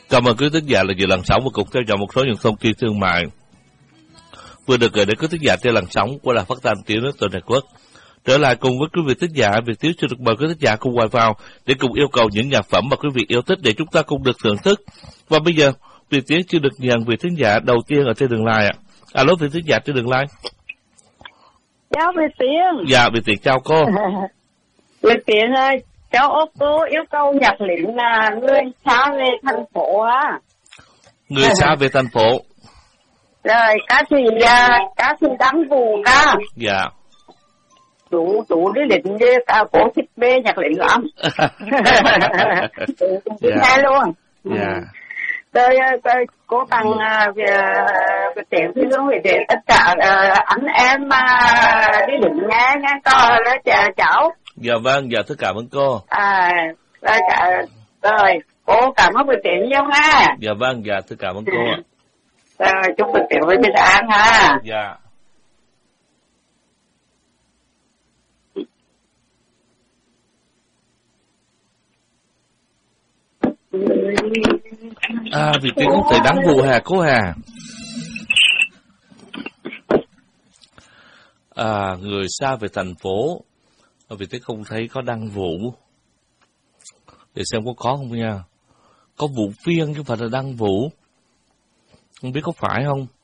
Cảm ơn quý thính giả là vừa làn sóng và cùng theo dõi một số những thông tin thương mại vừa được gửi đến quý thính giả trên làn sóng của Đài Phát thanh Tiếng nói Toàn Quốc. Trở lại cùng với quý vị thính giả, Việt Tiến xin được mời quý thính giả cùng quay vào để cùng yêu cầu những nhạc phẩm mà quý vị yêu thích để chúng ta cùng được thưởng thức. Và bây giờ Việt Tiến chưa được nhận vị thính giả đầu tiên ở trên đường line ạ. Alo, vị thính giả trên đường line. Chào Việt Tiến. Dạ, Việt Tiến chào cô. Việt Tiến ơi, cháu cô yêu cầu nhạc lĩnh là người xa về thành phố á. Người xa về thành phố. Rồi ca sĩ Đăng Vũ ca. Dạ. Chú đi lĩnh đi, cô thích bê nhạc lĩnh lắm. Nghe luôn. Dạ. Rồi cô tặng Việt Tiến thì luôn Việt Tiến tất cả anh em đi lĩnh nghe có cháu. Dạ vâng, dạ, thưa cảm ơn cô. Rồi, cô cảm ơn Việt Tiến nhiều ha. Dạ vâng, dạ, thưa cảm ơn cô ạ. Rồi, chúc Việt Tiến với bình an ha. Dạ. Việt Tiến không thể Đăng Vũ hà cô hà. Người xa về thành phố. Việt Tiến không thấy có Đăng Vũ. Để xem có không nha. Có Vũ Phiên chứ không phải là Đăng Vũ. Không biết có phải không.